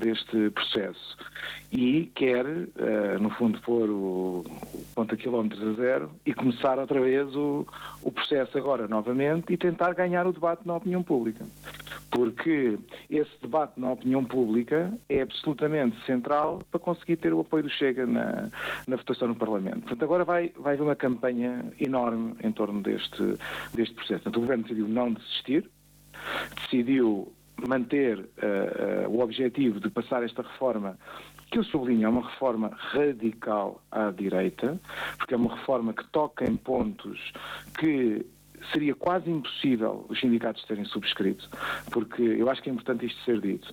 deste processo e quer, no fundo, pôr o ponto a quilómetros a zero e começar outra vez o processo agora novamente e tentar ganhar o debate na opinião pública. Porque esse debate na opinião pública é absolutamente central para conseguir ter o apoio do Chega na votação no Parlamento. Portanto, agora vai haver uma campanha enorme em torno deste processo. Portanto, o Governo decidiu não desistir, decidiu manter o objetivo de passar esta reforma, que eu sublinho, é uma reforma radical à direita, porque é uma reforma que toca em pontos que seria quase impossível os sindicatos terem subscrito, porque eu acho que é importante isto ser dito.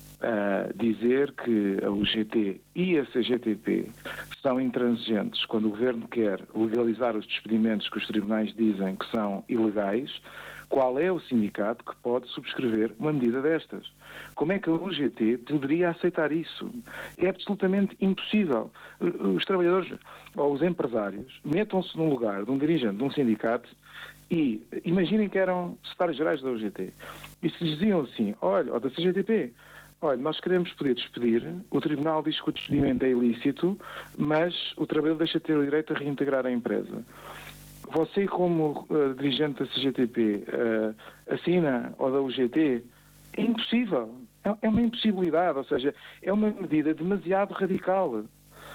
Dizer que a UGT e a CGTP são intransigentes quando o Governo quer legalizar os despedimentos que os tribunais dizem que são ilegais, qual é o sindicato que pode subscrever uma medida destas? Como é que a UGT poderia aceitar isso? É absolutamente impossível. Os trabalhadores ou os empresários metam-se no lugar de um dirigente de um sindicato e imaginem que eram secretários-gerais da UGT e se diziam assim, olha, ou da CGTP, olha, nós queremos poder despedir, o Tribunal diz que o despedimento é ilícito, mas o trabalhador deixa de ter o direito a reintegrar a empresa. Você, como dirigente da CGTP, assina ou da UGT? É impossível. É uma impossibilidade, ou seja, é uma medida demasiado radical.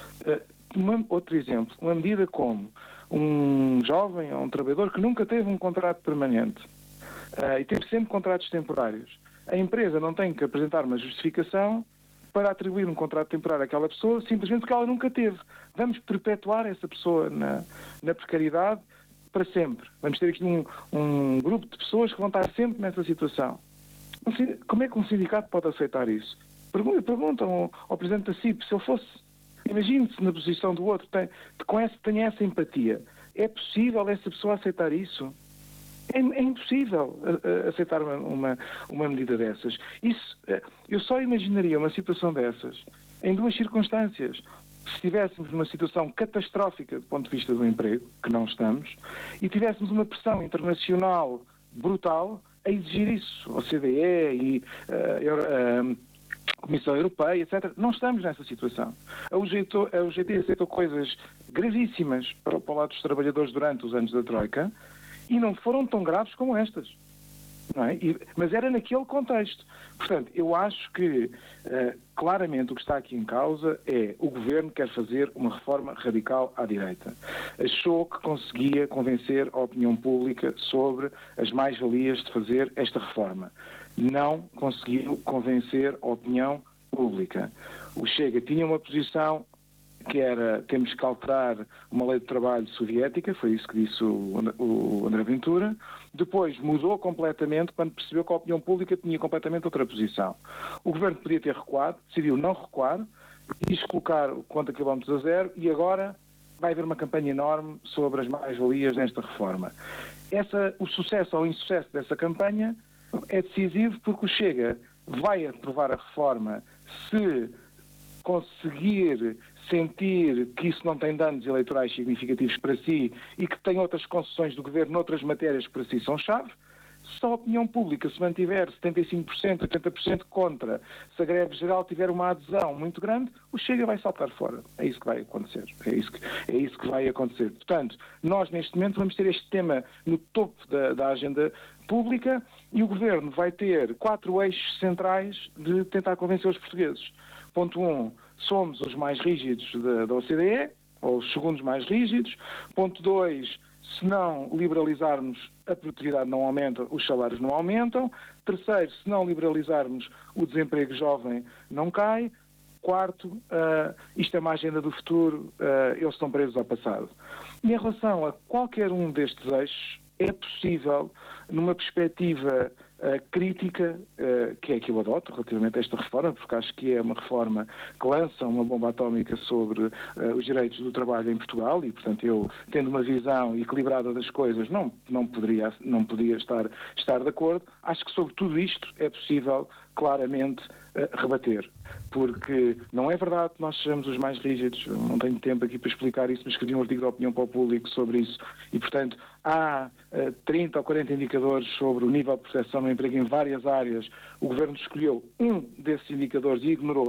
Outro exemplo, uma medida como um jovem ou um trabalhador que nunca teve um contrato permanente e teve sempre contratos temporários. A empresa não tem que apresentar uma justificação para atribuir um contrato temporário àquela pessoa simplesmente porque ela nunca teve. Vamos perpetuar essa pessoa na precariedade para sempre. Vamos ter aqui um grupo de pessoas que vão estar sempre nessa situação. Como é que um sindicato pode aceitar isso? Perguntam ao Presidente da CIP, se ele fosse, imagine-se na posição do outro, tenha essa empatia. É possível essa pessoa aceitar isso? É impossível aceitar uma medida dessas. Eu só imaginaria uma situação dessas em duas circunstâncias. Se estivéssemos numa situação catastrófica do ponto de vista do emprego, que não estamos, e tivéssemos uma pressão internacional brutal a exigir isso, a OCDE e a Comissão Europeia, etc. Não estamos nessa situação. A UGT aceitou coisas gravíssimas para o lado dos trabalhadores durante os anos da Troika e não foram tão graves como estas. Não é? Mas era naquele contexto. Portanto, eu acho que claramente o que está aqui em causa é o Governo quer fazer uma reforma radical à direita. Achou que conseguia convencer a opinião pública sobre as mais-valias de fazer esta reforma. Não conseguiu convencer a opinião pública. O Chega tinha uma posição que era, temos que alterar uma lei de trabalho soviética, foi isso que disse o André Ventura. Depois mudou completamente quando percebeu que a opinião pública tinha completamente outra posição. O Governo podia ter recuado, decidiu não recuar, quis colocar o conta quilómetros a zero e agora vai haver uma campanha enorme sobre as mais-valias desta reforma. O sucesso ou o insucesso dessa campanha é decisivo porque o Chega vai aprovar a reforma se conseguir sentir que isso não tem danos eleitorais significativos para si e que tem outras concessões do Governo noutras matérias que para si são chave. Se a opinião pública se mantiver 75%, 80% contra, se a greve geral tiver uma adesão muito grande, o Chega vai saltar fora. É isso que vai acontecer. É isso que vai acontecer. Portanto, nós neste momento vamos ter este tema no topo da agenda pública e o Governo vai ter 4 eixos centrais de tentar convencer os portugueses. Ponto 1, somos os mais rígidos da OCDE, ou os segundos mais rígidos. Ponto 2, se não liberalizarmos, a produtividade não aumenta, os salários não aumentam. Terceiro, se não liberalizarmos, o desemprego jovem não cai. Quarto, isto é uma agenda do futuro, eles estão presos ao passado. E em relação a qualquer um destes eixos, é possível, numa perspectiva crítica, que é que eu adoto relativamente a esta reforma, porque acho que é uma reforma que lança uma bomba atómica sobre os direitos do trabalho em Portugal e, portanto, eu, tendo uma visão equilibrada das coisas, não podia estar de acordo. Acho que sobre tudo isto é possível claramente rebater, porque não é verdade que nós sejamos os mais rígidos, não tenho tempo aqui para explicar isso, mas escrevi um artigo de opinião para o público sobre isso e, portanto, há 30 ou 40 indicadores sobre o nível de proteção no emprego em várias áreas. O Governo escolheu um desses indicadores e ignorou